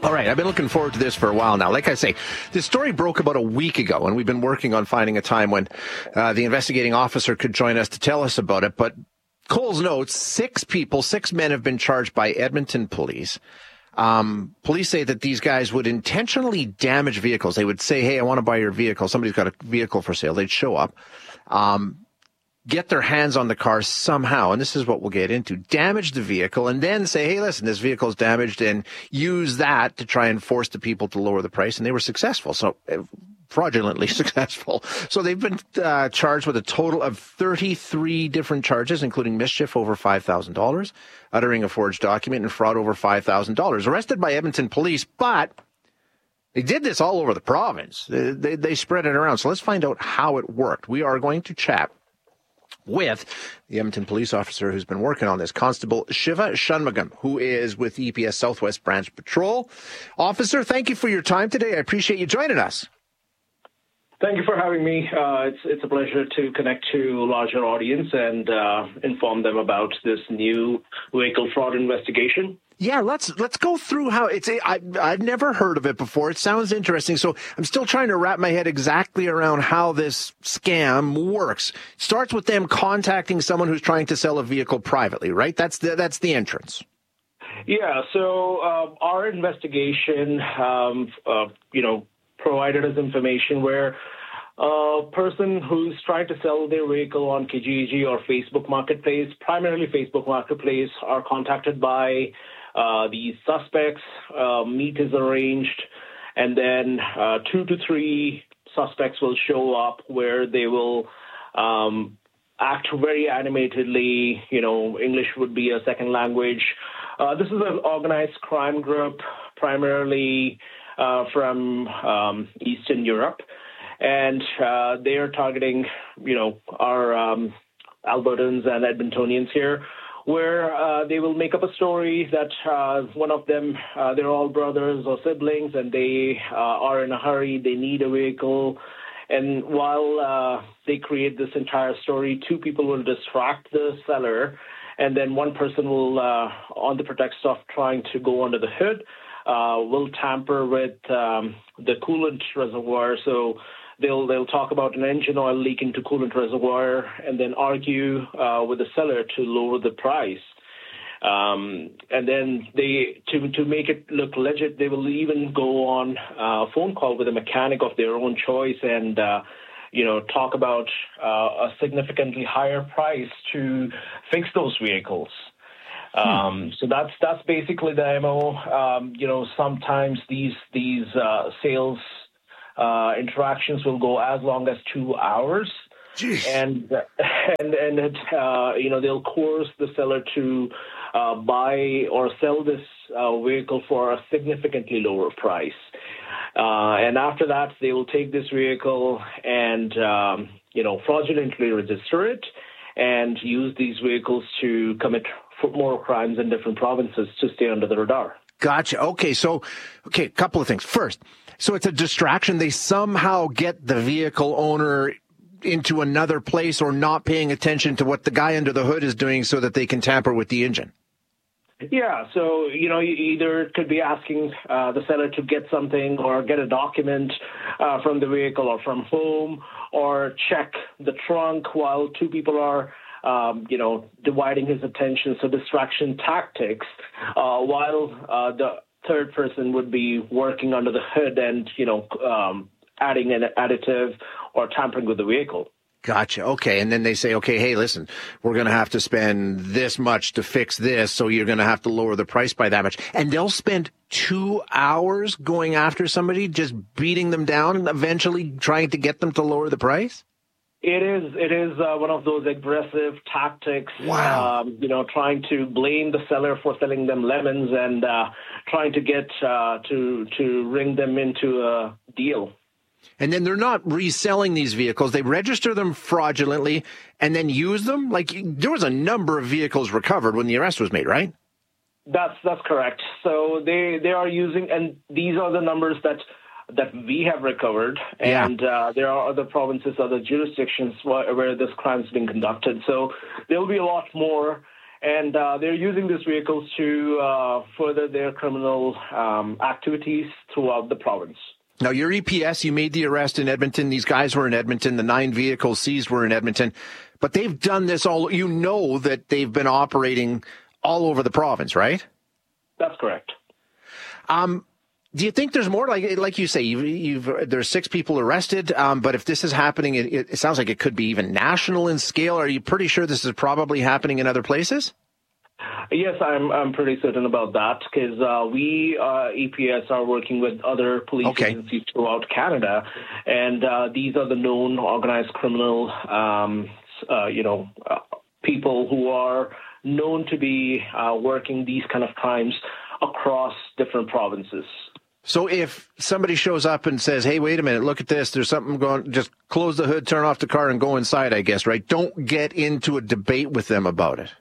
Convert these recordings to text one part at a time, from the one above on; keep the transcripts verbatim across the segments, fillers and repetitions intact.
All right, I've been looking forward to this for a while now. Like I say, this story broke about a week ago, and we've been working on finding a time when uh, the investigating officer could join us to tell us about it. But Coles notes six people, six men have been charged by Edmonton police. Um, police say that these guys would intentionally damage vehicles. They would say, hey, I want to buy your vehicle. Somebody's got a vehicle for sale. They'd show up. Um, get their hands on the car somehow, and this is what we'll get into, damage the vehicle, and then say, hey, listen, this vehicle's damaged, and use that to try and force the people to lower the price, and they were successful, so uh, fraudulently successful. So they've been uh, charged with a total of thirty-three different charges, including mischief over five thousand dollars, uttering a forged document, and fraud over five thousand dollars. Arrested by Edmonton police, but they did this all over the province. They, they, they spread it around, so let's find out how it worked. We are going to chat with the Edmonton police officer who's been working on this, Constable Shiva Shanmugam, who is with E P S Southwest Branch Patrol. Officer, thank you for your time today. I appreciate you joining us. Thank you for having me. Uh, it's it's a pleasure to connect to a larger audience and uh, inform them about this new vehicle fraud investigation. Yeah, let's let's go through how it's. A, I, I've never heard of it before. It sounds interesting. So I'm still trying to wrap my head exactly around how this scam works. It starts with them contacting someone who's trying to sell a vehicle privately, right? That's the that's the entrance. Yeah. So uh, our investigation, um, uh, you know, provided us information where a person who's trying to sell their vehicle on Kijiji or Facebook Marketplace, primarily Facebook Marketplace, are contacted by Uh, the suspects. Uh, meet is arranged, and then uh, two to three suspects will show up where they will um, act very animatedly. You know, English would be a second language. Uh, this is an organized crime group, primarily uh, from um, Eastern Europe, and uh, they are targeting, you know, our um, Albertans and Edmontonians here, where uh, they will make up a story that uh, one of them, uh, they're all brothers or siblings, and they uh, are in a hurry, they need a vehicle. And while uh, they create this entire story, two people will distract the seller, and then one person will, uh, on the pretext of trying to go under the hood, uh, will tamper with um, the coolant reservoir. So They'll they'll talk about an engine oil leaking to coolant reservoir, and then argue uh, with the seller to lower the price. Um, and then they to to make it look legit, they will even go on a phone call with a mechanic of their own choice, and uh, you know talk about uh, a significantly higher price to fix those vehicles. Um, so that's that's basically the M O. Um, you know, sometimes these these uh, sales Uh, interactions will go as long as two hours, Jeez. and and and it, uh, you know they'll coerce the seller to uh, buy or sell this uh, vehicle for a significantly lower price, uh, and after that they will take this vehicle and um, you know fraudulently register it and use these vehicles to commit more crimes in different provinces to stay under the radar. Gotcha. Okay, so okay, a couple of things. First, so it's a distraction. They somehow get the vehicle owner into another place or not paying attention to what the guy under the hood is doing so that they can tamper with the engine. Yeah, so, you know, either it could be asking uh, the seller to get something or get a document uh, from the vehicle or from home, or check the trunk while two people are Um, you know, dividing his attention, so distraction tactics, uh, while uh, the third person would be working under the hood and, you know, um, adding an additive or tampering with the vehicle. Gotcha. Okay. And then they say, okay, hey, listen, we're going to have to spend this much to fix this, so you're going to have to lower the price by that much. And they'll spend two hours going after somebody, just beating them down and eventually trying to get them to lower the price? It is. It is uh, one of those aggressive tactics. Wow. Um, you know, trying to blame the seller for selling them lemons and uh, trying to get uh, to to ring them into a deal. And then they're not reselling these vehicles. They register them fraudulently and then use them. Like, there was a number of vehicles recovered when the arrest was made, right? That's that's correct. So they they are using, and these are the numbers that. that we have recovered, and yeah. uh, there are other provinces, other jurisdictions where, where this crime is being conducted. So there will be a lot more, And uh, they're using these vehicles to uh, further their criminal um, activities throughout the province. Now, your E P S, you made the arrest in Edmonton. These guys were in Edmonton. The nine vehicles seized were in Edmonton. But they've done this all. You know that they've been operating all over the province, right? That's correct. Um, do you think there's more? Like like you say, you've, you've there's six people arrested. Um, but if this is happening, it, it sounds like it could be even national in scale. Are you pretty sure this is probably happening in other places? Yes, I'm I'm pretty certain about that because uh, we, uh, E P S, are working with other police okay. agencies throughout Canada, and uh, these are the known organized criminal, um, uh, you know, uh, people who are known to be uh, working these kind of crimes across different provinces. So if somebody shows up and says, hey, wait a minute, look at this, there's something going, just close the hood, turn off the car, and go inside, I guess, right? Don't get into a debate with them about it.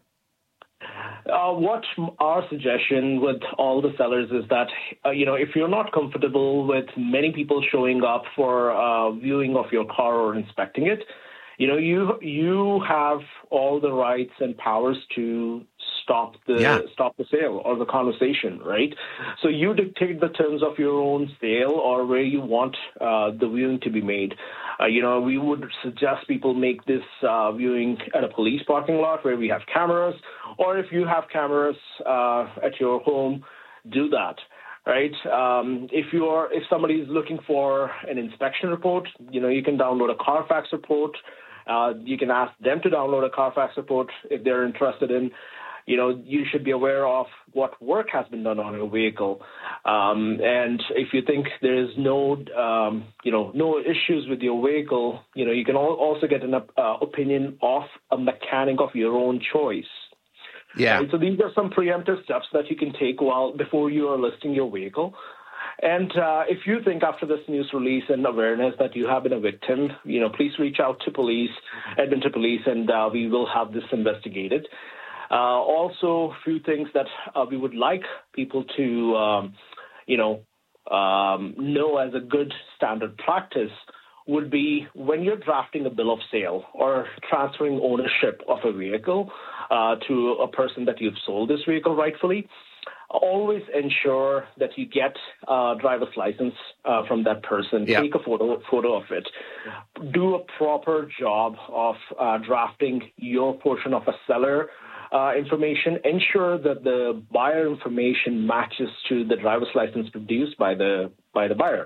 Uh, what our suggestion with all the sellers is that, uh, you know, if you're not comfortable with many people showing up for uh, viewing of your car or inspecting it, you know, you you have all the rights and powers to stop the yeah. stop the sale or the conversation, right? So you dictate the terms of your own sale or where you want uh, the viewing to be made. Uh, you know, we would suggest people make this uh, viewing at a police parking lot where we have cameras, or if you have cameras uh, at your home, do that. Right. Um, if you're if somebody is looking for an inspection report, you know, you can download a Carfax report. Uh, you can ask them to download a Carfax report if they're interested in. You know, you should be aware of what work has been done on your vehicle. Um, and if you think there is no, um, you know, no issues with your vehicle, you know, you can also get an uh, opinion of a mechanic of your own choice. Yeah. Right? So these are some preemptive steps that you can take while before you are listing your vehicle. And uh, if you think after this news release and awareness that you have been a victim, you know, please reach out to police, Edmonton Police, and uh, we will have this investigated. Uh, also, a few things that uh, we would like people to, um, you know, um, know as a good standard practice would be when you're drafting a bill of sale or transferring ownership of a vehicle uh, to a person that you've sold this vehicle rightfully, always ensure that you get a driver's license uh, from that person. Yep. Take a photo photo of it. Do a proper job of uh, drafting your portion of a seller uh, information. Ensure that the buyer information matches to the driver's license produced by the by the buyer.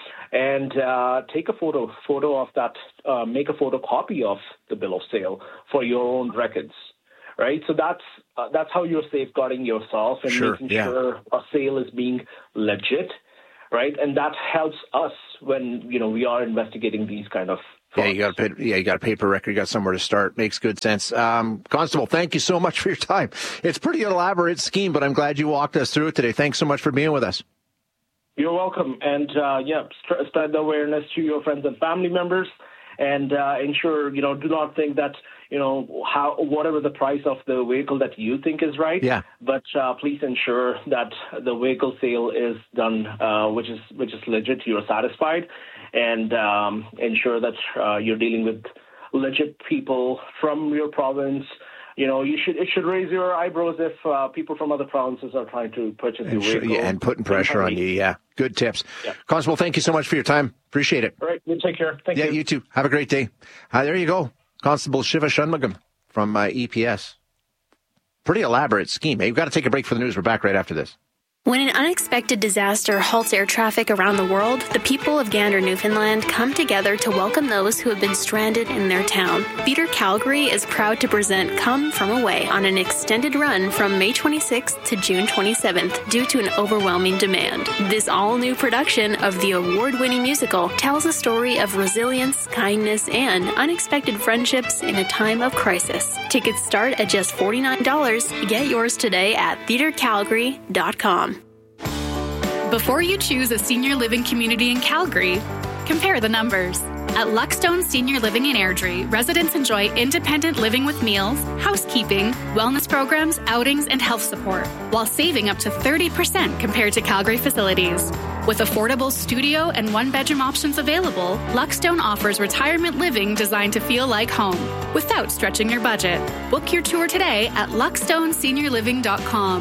And uh, take a photo photo of that. Uh, make a photocopy of the bill of sale for your own records. Right, so that's uh, that's how you're safeguarding yourself and sure, making yeah. sure a sale is being legit, right? And that helps us when you know we are investigating these kind of. Yeah, you got a yeah, you got a paper record, you got somewhere to start. Makes good sense. Um, Constable, thank you so much for your time. It's a pretty elaborate scheme, but I'm glad you walked us through it today. Thanks so much for being with us. You're welcome, and uh, yeah, spread the awareness to your friends and family members, and uh, ensure you know do not think that. You know, how whatever the price of the vehicle that you think is right. Yeah. But uh, please ensure that the vehicle sale is done, uh, which is which is legit. You're satisfied, and um, ensure that uh, you're dealing with legit people from your province. You know, you should it should raise your eyebrows if uh, people from other provinces are trying to purchase your sure, vehicle. Yeah, and putting pressure on you. Yeah, good tips. Yeah. Constable, thank you so much for your time. Appreciate it. All right, you take care. Thank yeah, you. Yeah, you too. Have a great day. Uh, there you go. Constable Shiva Shanmugam from uh, E P S. Pretty elaborate scheme. Hey, we've got to take a break for the news. We're back right after this. When an unexpected disaster halts air traffic around the world, the people of Gander, Newfoundland come together to welcome those who have been stranded in their town. Theatre Calgary is proud to present Come From Away on an extended run from May twenty-sixth to June twenty-seventh due to an overwhelming demand. This all-new production of the award-winning musical tells a story of resilience, kindness, and unexpected friendships in a time of crisis. Tickets start at just forty-nine dollars. Get yours today at theatre calgary dot com. Before you choose a senior living community in Calgary, compare the numbers. At Luckstone Senior Living in Airdrie, residents enjoy independent living with meals, housekeeping, wellness programs, outings, and health support, while saving up to thirty percent compared to Calgary facilities. With affordable studio and one-bedroom options available, Luckstone offers retirement living designed to feel like home without stretching your budget. Book your tour today at luckstone senior living dot com.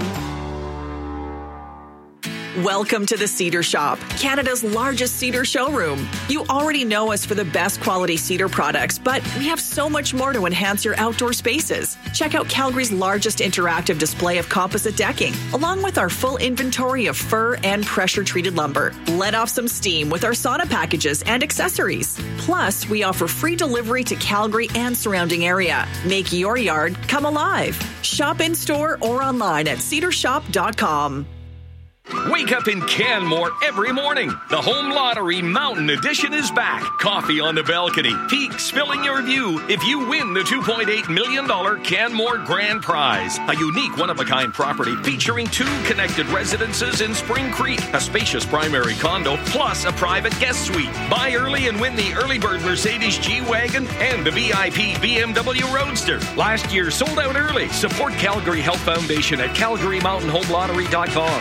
Welcome to the Cedar Shop, Canada's largest cedar showroom. You already know us for the best quality cedar products, but we have so much more to enhance your outdoor spaces. Check out Calgary's largest interactive display of composite decking, along with our full inventory of fir and pressure-treated lumber. Let off some steam with our sauna packages and accessories. Plus, we offer free delivery to Calgary and surrounding area. Make your yard come alive. Shop in-store or online at cedar shop dot com. Wake up in Canmore every morning. The Home Lottery Mountain Edition is back. Coffee on the balcony, peaks filling your view if you win the two point eight million dollars Canmore Grand Prize. A unique one-of-a-kind property featuring two connected residences in Spring Creek, a spacious primary condo, plus a private guest suite. Buy early and win the Early Bird Mercedes G-Wagon and the V I P B M W Roadster. Last year sold out early. Support Calgary Health Foundation at calgary mountain home lottery dot com.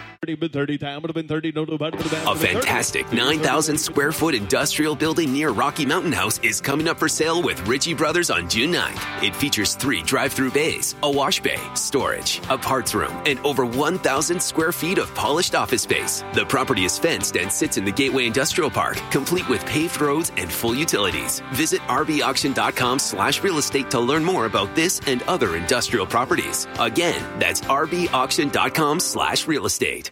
A fantastic nine thousand square foot industrial building near Rocky Mountain House is coming up for sale with Ritchie Brothers on June ninth. It features three drive-through bays, a wash bay, storage, a parts room, and over one thousand square feet of polished office space. The property is fenced and sits in the Gateway Industrial Park, complete with paved roads and full utilities. Visit r b auction dot com slash real estate to learn more about this and other industrial properties. Again, that's r b auction dot com slash real estate.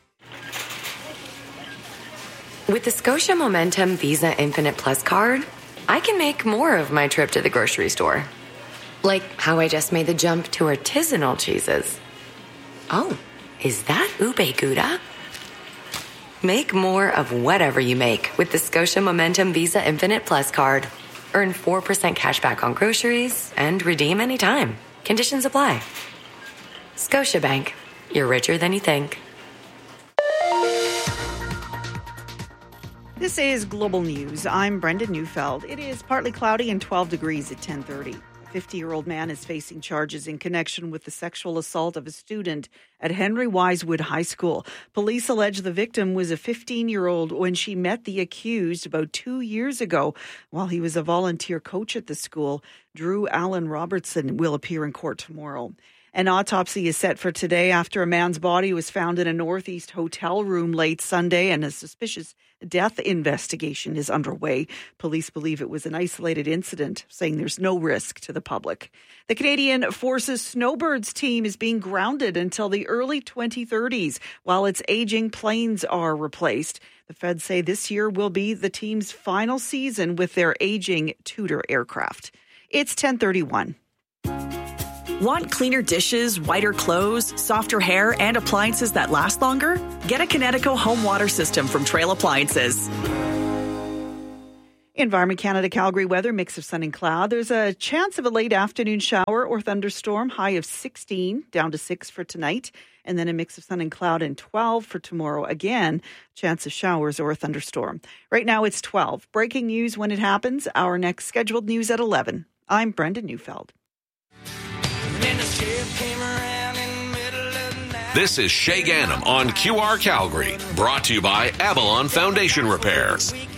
With the Scotia Momentum Visa Infinite Plus card, I can make more of my trip to the grocery store. Like how I just made the jump to artisanal cheeses. Oh, is that ube gouda? Make more of whatever you make with the Scotia Momentum Visa Infinite Plus card. Earn four percent cash back on groceries and redeem anytime. Conditions apply. Scotiabank. You're richer than you think. This is Global News. I'm Brenda Neufeld. It is partly cloudy and twelve degrees at ten thirty. A fifty-year-old man is facing charges in connection with the sexual assault of a student at Henry Wisewood High School. Police allege the victim was a fifteen-year-old when she met the accused about two years ago while he was a volunteer coach at the school. Drew Allen Robertson will appear in court tomorrow. An autopsy is set for today after a man's body was found in a Northeast hotel room late Sunday, and a suspicious death investigation is underway. Police believe it was an isolated incident, saying there's no risk to the public. The Canadian Forces Snowbirds team is being grounded until the early twenty thirties while its aging planes are replaced. The Feds say this year will be the team's final season with their aging Tudor aircraft. It's ten thirty-one. Want cleaner dishes, whiter clothes, softer hair, and appliances that last longer? Get a Kinetico home water system from Trail Appliances. Environment Canada Calgary weather, mix of sun and cloud. There's a chance of a late afternoon shower or thunderstorm, high of sixteen, down to six for tonight. And then a mix of sun and cloud and twelve for tomorrow. Again, chance of showers or a thunderstorm. Right now it's twelve. Breaking news when it happens. Our next scheduled news at eleven. I'm Brenda Neufeld. This is Shay Gannam on Q R Calgary, brought to you by Avalon Foundation Repair.